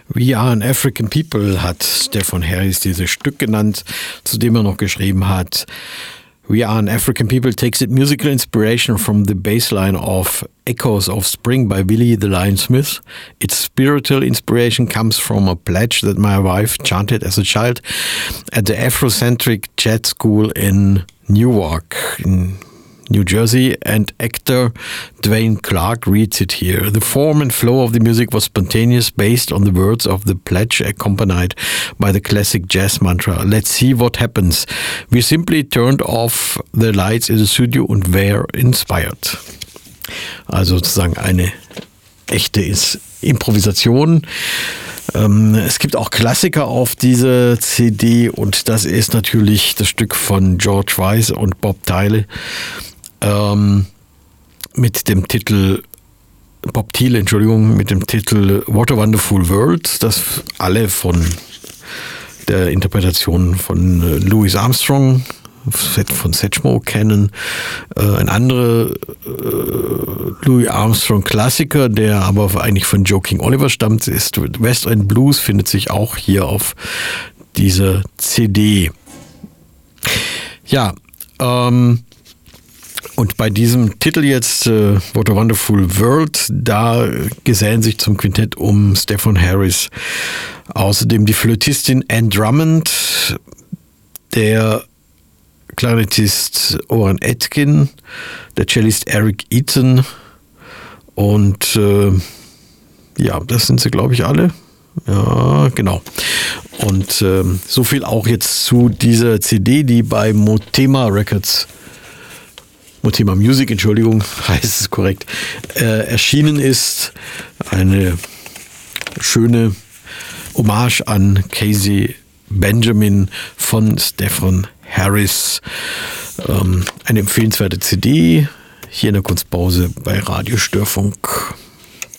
We Are an African People hat Stefon Harris dieses Stück genannt, zu dem er noch geschrieben hat: We Are an African People takes its musical inspiration from the bass line of Echoes of Spring by Willie the Lion Smith. Its spiritual inspiration comes from a pledge that my wife chanted as a child at the Afrocentric Jazz School in Newark, in New Jersey, and actor Dwayne Clark reads it here. The form and flow of the music was spontaneous, based on the words of the pledge, accompanied by the classic jazz mantra, "Let's see what happens." We simply turned off the lights in the studio and were inspired. Also sozusagen eine echte Improvisation. Es gibt auch Klassiker auf dieser CD und das ist natürlich das Stück von George Weiss und Bob Thiele mit dem Titel What a Wonderful World, das alle von der Interpretation von Louis Armstrong von Satchmo kennen. Ein anderer Louis Armstrong Klassiker, der aber eigentlich von Joe King Oliver stammt, ist West End Blues, findet sich auch hier auf dieser CD. Ja, und bei diesem Titel jetzt, What a Wonderful World, da gesellen sich zum Quintett um Stefon Harris. Außerdem die Flötistin Anne Drummond, der Klarinettist Oren Etkin, der Cellist Eric Eaton und ja, das sind sie, glaube ich, alle. Ja, genau. Und so viel auch jetzt zu dieser CD, die bei Motema Music, Entschuldigung, heißt es korrekt, erschienen ist. Eine schöne Hommage an Casey Benjamin von Stefon Harris. Eine empfehlenswerte CD hier in der Kunstpause bei Radio Störfunk.